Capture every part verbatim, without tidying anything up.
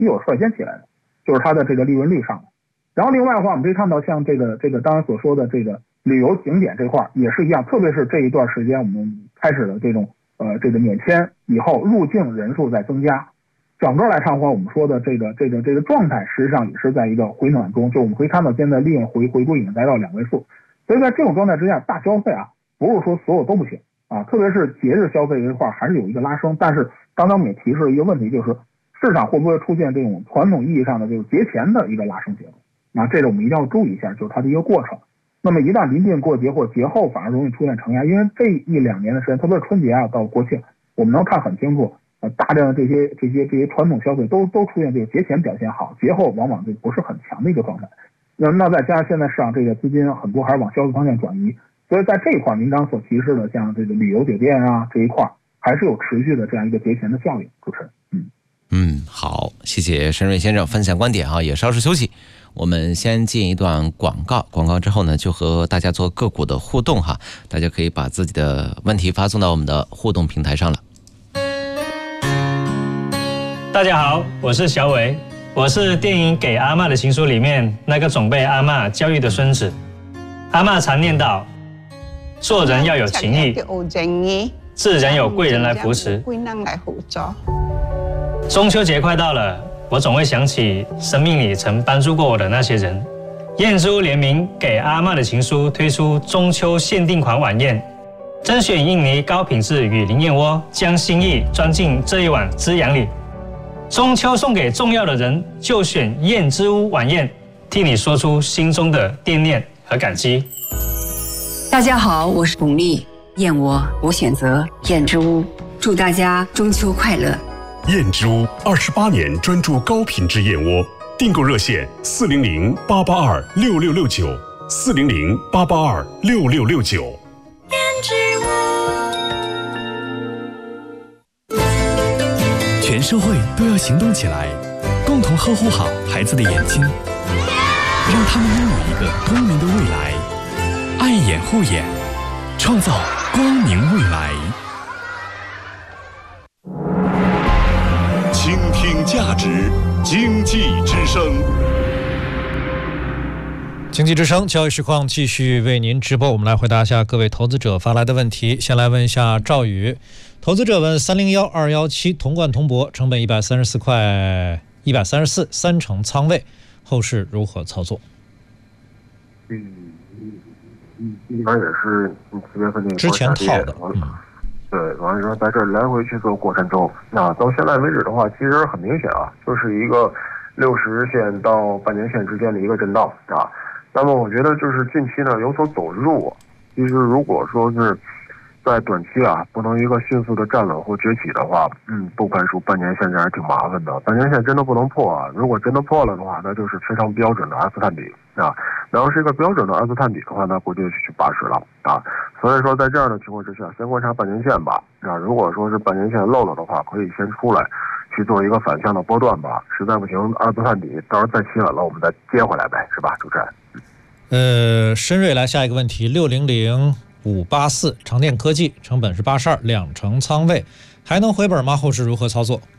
具有率先起来的，就是它的这个利润率上来。然后另外的话，我们可以看到像这个这个刚才所说的这个旅游景点这块也是一样，特别是这一段时间我们开始了这种呃这个免签以后，入境人数在增加。整个来看的话，我们说的这个这个这个状态实际上也是在一个回暖中，就我们可以看到现在利润回回归已经来到两位数，所以在这种状态之下，大消费啊不是说所有都不行啊，特别是节日消费这块还是有一个拉升。但是刚刚我们也提示了一个问题，就是市场会不会出现这种传统意义上的这个节前的一个拉升结构啊？这个我们一定要注意一下，就是它的一个过程。那么一旦临近过节或节后，反而容易出现承压，因为这一两年的时间，特别是春节啊到国庆，我们能看很清楚。呃，大量的这些这些这些传统消费都都出现这个节前表现好，节后往往就不是很强的一个状态。那那再加上现在市场这个资金很多还是往消费方向转移，所以在这一块您刚所提示的像这个旅游酒店啊这一块，还是有持续的这样一个节前的效应。主持人，嗯嗯，好，谢谢申瑞先生分享观点啊，也稍事休息。我们先进一段广告，广告之后呢，就和大家做个股的互动哈，大家可以把自己的问题发送到我们的互动平台上了。 大家好，我是小伟，我是电影《给阿嬷的情书》里面那个总被阿嬷教育的孙子。阿嬷常念叨，做人要有情义，自然有贵人来扶持。中秋节快到了，我总会想起生命里曾帮助过我的那些人。燕珠联名《给阿嬷的情书》推出中秋限定款晚宴，甄选印尼高品质雨林燕窝，将心意装进这一碗滋养里。中秋送给重要的人，就选燕之屋晚宴，替你说出心中的惦念和感激。 大家好，我是巩俐，燕窝我选择燕之屋，祝大家中秋快乐。 燕之屋二十八年专注高品质燕窝，订购热线四零零八八二六六六九四零零八八二六六六九。燕之屋。全社会都要行动起来，共同呵护好孩子的眼睛，让他们拥有一个光明的未来。爱眼护眼，创造光明未来。倾听价值，经济之声。 经济之声交易实况继续为您直播，我们来回答一下各位投资者发来的问题。先来问一下赵宇，投资者问三零一二一七铜罐铜箔成本一百三十四块一百三十四，三成仓位，后市如何操作？ 嗯，一般也是七月份那个之前套的，嗯， 对，完了之后在这儿来回去做过程中，那到现在为止的话，其实很明显啊，就是一个六十线到半年线之间的一个震荡啊。那么我觉得就是近期呢有所走弱，其实如果说是在短期啊不能一个迅速的站稳或崛起的话，嗯，不排除半年线这还挺麻烦的。半年线真的不能破啊，如果真的破了的话，那就是非常标准的 S 探底啊。然后是一个标准的 S 探底的话，那估计就去八十了啊。所以说在这样的情况之下，先观察半年线吧啊。如果说是半年线漏了的话，可以先出来去做一个反向的波段吧。实在不行，二次探底，到时候再企稳了，我们再接回来呗，是吧，主持人？ 呃，深瑞来下一个问题，六零零五八四长电科技成本是八十二，两成仓位，还能回本吗？后市如何操作？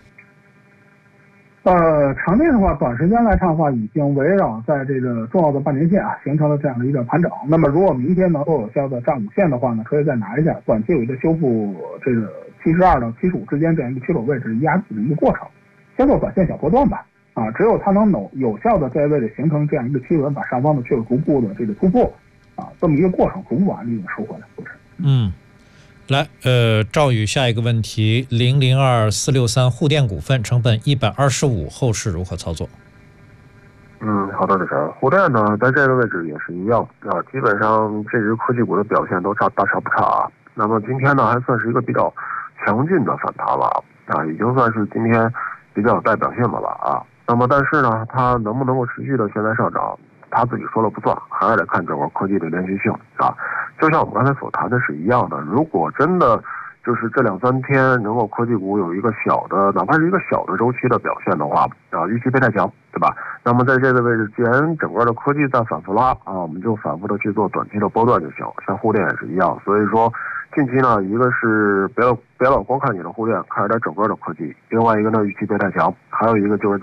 呃，长电的话，短时间来看的话，已经围绕在这个重要的半年线啊，形成了这样的一个盘整。那么，如果明天能够有效的站五线的话呢，可以再拿一下，短期有一个修复这个七十二到七十五之间这样一个缺口位置压制的一个过程，先做短线小波段吧。啊，只有它能有有效的在位置形成这样一个企稳，把上方的缺口逐步的这个突破，啊，这么一个过程，逐步把利润收回来，不是？ 嗯，来，呃，赵宇下一个问题，零零二四六三沪电股份成本一百二十五，后市如何操作？ 嗯，好的，主持人，沪电呢，在这个位置也是一样啊，基本上这只科技股的表现都差大差不差啊。那么今天呢，还算是一个比较强劲的反弹了啊，已经算是今天比较有代表性的了啊。那么，但是呢，它能不能够持续的现在上涨，他自己说了不算，还是得看整个科技的连续性啊。就像我们刚才所谈的是一样的，如果真的就是这两三天能够科技股有一个小的，哪怕是一个小的周期的表现的话，啊，预期别太强，对吧？那么在这个位置，既然整个的科技在反复拉啊，我们就反复的去做短期的波段就行，像沪电也是一样。所以说， 近期呢，一个是别老别老光看你的互联，看着它整个的科技；另外一个呢，预期别太强；还有一个就是。